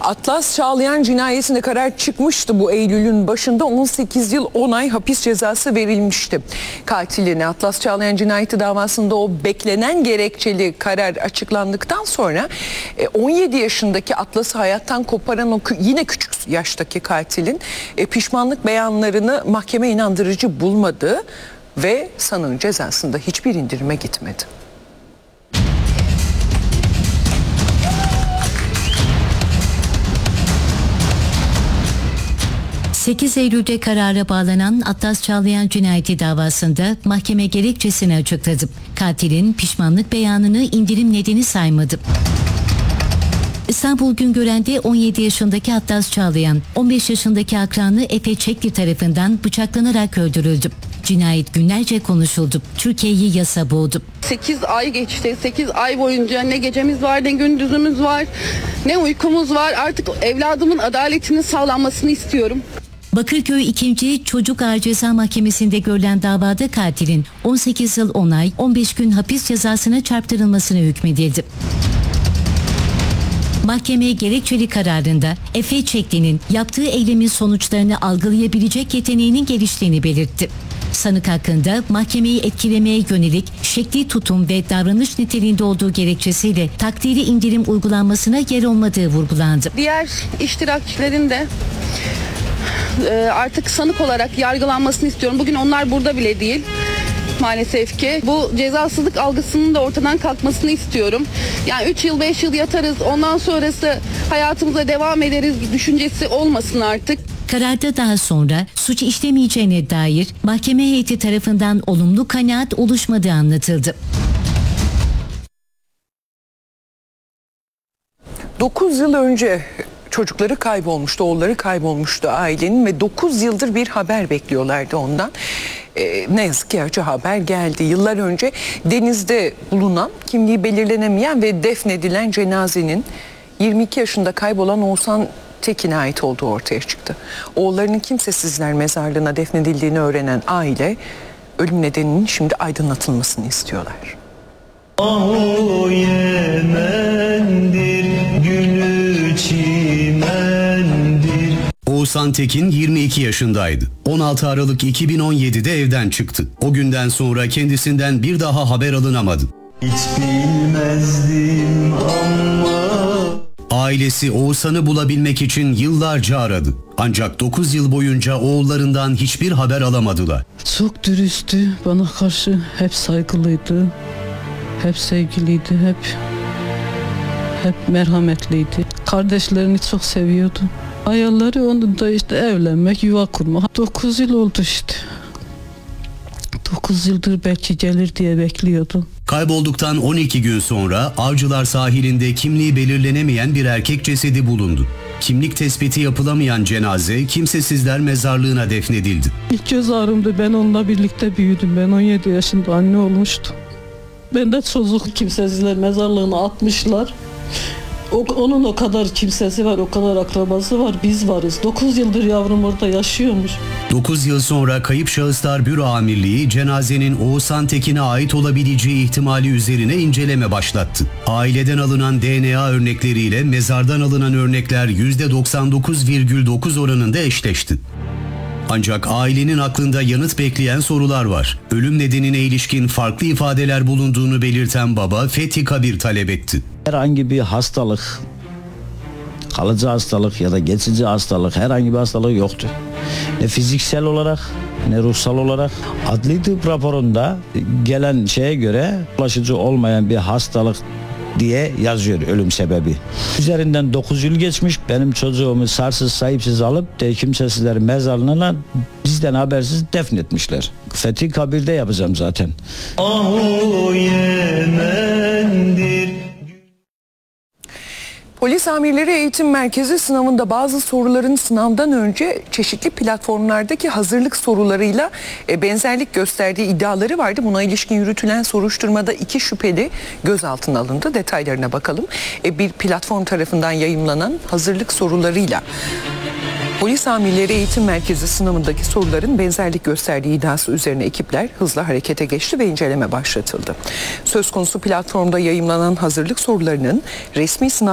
Atlas Çağlayan cinayetine karar çıkmıştı bu Eylül'ün başında. 18 yıl 10 ay hapis cezası verilmişti. Katiline Atlas Çağlayan cinayeti davasında o beklenen gerekçeli karar açıklandıktan sonra 17 yaşındaki Atlas'ı hayattan koparan o yine küçük yaştaki katilin pişmanlık beyanlarını mahkeme inandırıcı bulmadı ve sanığın cezasında hiçbir indirime gitmedi. 8 Eylül'de karara bağlanan Atlas Çağlayan cinayeti davasında mahkeme gerekçesini açıkladı. Katilin pişmanlık beyanını indirim nedeni saymadı. İstanbul Güngören'de 17 yaşındaki Atlas Çağlayan, 15 yaşındaki akranı Efe Çekli tarafından bıçaklanarak öldürüldü. Cinayet günlerce konuşuldu. Türkiye'yi yasa boğdu. 8 ay geçti. 8 ay boyunca ne gecemiz var, ne gündüzümüz var, ne uykumuz var. Artık evladımın adaletinin sağlanmasını istiyorum. Bakırköy 2. Çocuk Ağır Ceza Mahkemesi'nde görülen davada katilin 18 yıl 10 ay 15 gün hapis cezasına çarptırılmasına hükmedildi. Mahkeme gerekçeli kararında Efe Çekli'nin yaptığı eylemin sonuçlarını algılayabilecek yeteneğinin geliştiğini belirtti. Sanık hakkında mahkemeyi etkilemeye yönelik şekli tutum ve davranış niteliğinde olduğu gerekçesiyle takdiri indirim uygulanmasına yer olmadığı vurgulandı. Diğer iştirakçilerin de artık sanık olarak yargılanmasını istiyorum. Bugün onlar burada bile değil. Maalesef ki bu cezasızlık algısının da ortadan kalkmasını istiyorum. Yani 3 yıl 5 yıl yatarız, ondan sonrası hayatımıza devam ederiz düşüncesi olmasın artık. Kararda daha sonra suç işlemeyeceğine dair mahkeme heyeti tarafından olumlu kanaat oluşmadığı anlatıldı. 9 yıl önce çocukları kaybolmuştu, oğulları kaybolmuştu ailenin ve 9 yıldır bir haber bekliyorlardı ondan. Ne yazık ki acı haber geldi. Yıllar önce denizde bulunan, kimliği belirlenemeyen ve defnedilen cenazenin 22 yaşında kaybolan Oğuzhan Tekin'e ait olduğu ortaya çıktı. Oğullarının kimsesizler mezarlığına defnedildiğini öğrenen aile ölüm nedeninin şimdi aydınlatılmasını istiyorlar. O Yemen'dir, gülü çimendir. Oğuzhan Tekin 22 yaşındaydı. 16 Aralık 2017'de evden çıktı. O günden sonra kendisinden bir daha haber alınamadı. Hiç bilmezdim ama... Ailesi Oğuzhan'ı bulabilmek için yıllarca aradı. Ancak 9 yıl boyunca oğullarından hiçbir haber alamadılar. Çok dürüsttü, bana karşı hep saygılıydı, hep sevgiliydi, hep merhametliydi. Kardeşlerini çok seviyordu. Hayalleri onun da işte evlenmek, yuva kurmak. 9 yıl oldu işte. 9 yıldır belki gelir diye bekliyordu. Kaybolduktan 12 gün sonra Avcılar sahilinde kimliği belirlenemeyen bir erkek cesedi bulundu. Kimlik tespiti yapılamayan cenaze kimsesizler mezarlığına defnedildi. İlk göz ağrımdı, ben onunla birlikte büyüdüm. Ben 17 yaşında anne olmuştum. Ben de çocuk kimsesizler mezarlığına atmışlar. Onun o kadar kimsesi var, o kadar akrabası var, biz varız. 9 yıldır yavrum orada yaşıyormuş. 9 yıl sonra Kayıp Şahıslar Büro Amirliği cenazenin Oğuzhan Tekin'e ait olabileceği ihtimali üzerine inceleme başlattı. Aileden alınan DNA örnekleriyle mezardan alınan örnekler %99,9 oranında eşleşti. Ancak ailenin aklında yanıt bekleyen sorular var. Ölüm nedenine ilişkin farklı ifadeler bulunduğunu belirten baba fethi kabir talep etti. Herhangi bir hastalık, kalıcı hastalık ya da geçici hastalık, herhangi bir hastalık yoktu. Ne fiziksel olarak ne ruhsal olarak. Adli tıp raporunda gelen şeye göre bulaşıcı olmayan bir hastalık diye yazıyor ölüm sebebi. Üzerinden 9 yıl geçmiş, benim çocuğumu sarsız sahipsiz alıp kimsesizlerin mezarlığına bizden habersiz defnetmişler. Fethi kabirde yapacağım zaten. O Yemen'dir. Polis Amirleri Eğitim Merkezi sınavında bazı soruların sınavdan önce çeşitli platformlardaki hazırlık sorularıyla benzerlik gösterdiği iddiaları vardı. Buna ilişkin yürütülen soruşturmada 2 şüpheli gözaltına alındı. Detaylarına bakalım. Bir platform tarafından yayımlanan hazırlık sorularıyla Polis Amirleri Eğitim Merkezi sınavındaki soruların benzerlik gösterdiği iddiası üzerine ekipler hızla harekete geçti ve inceleme başlatıldı. Söz konusu platformda yayımlanan hazırlık sorularının resmi sınav